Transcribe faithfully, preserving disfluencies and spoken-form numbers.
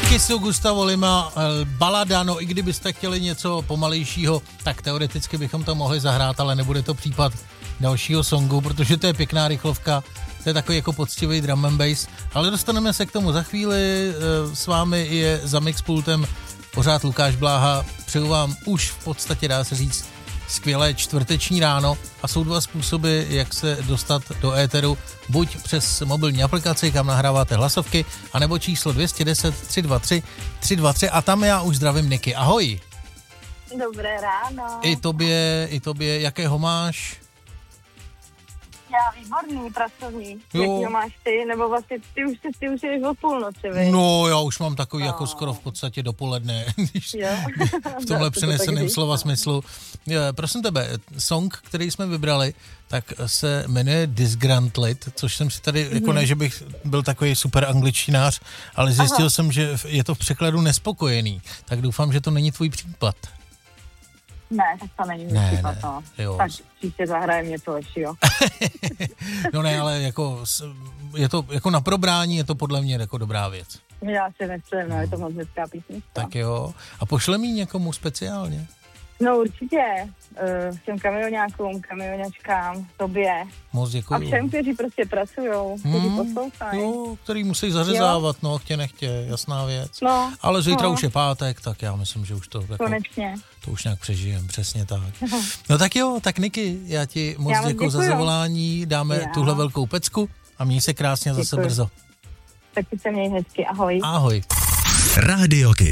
Kisu, Gustavo Lima, balada, no i kdybyste chtěli něco pomalejšího, tak teoreticky bychom to mohli zahrát, ale nebude to případ dalšího songu, protože to je pěkná rychlovka, to je takový jako poctivý drum and bass, ale dostaneme se k tomu za chvíli, s vámi je za mixpultem pořád Lukáš Bláha, přeju vám už v podstatě, dá se říct, skvělé čtvrteční ráno a jsou dva způsoby, jak se dostat do éteru, buď přes mobilní aplikaci, kam nahráváte hlasovky, anebo číslo dvě jedna deset, tři dva tři, tři dva tři a tam já už zdravím Niky. Ahoj. Dobré ráno. I tobě, i tobě, jakého máš? Já výborný, pracovní. Jakýho máš ty? Nebo vlastně ty už, ty už jsi od půlnoci, vy? No, já už mám takový no. jako skoro v podstatě dopoledne, když v tomhle přeneseném slova smyslu. Prosím tebe, song, který jsme vybrali, tak se jmenuje Disgruntled, což jsem si tady, mm-hmm. jako ne, že bych byl takový super angličtinář, ale zjistil Aha. jsem, že je to v překladu nespokojený. Tak doufám, že to není tvůj případ. Ne, tak to není ne, případ, ne, no. Jo. Tak příště zahrajem něco lepšího. No ne, ale jako, je to jako na probrání, je to podle mě jako dobrá věc. Já si myslím, no, je to moc hezká písnička. Tak jo. A pošle mi někomu speciálně? No určitě. Uh, všem kamionákům, kamionačkám, tobě. Moc děkuju. A všem, kteří prostě pracujou, kteří hmm, poslouchají. Jo, který musí zařezávat, jo? No, chtě nechtě, jasná věc. No, ale zítra no. už je pátek, tak já myslím, že už to jako, konečně. To už nějak přežijem, přesně tak. No tak jo, tak Niky, já ti moc já děkuju za zavolání, dáme já. tuhle velkou pecku a měj se krásně děkuju. Zase brzo. Tak se měj hezky, ahoj. Ahoj. Rádio Kiss.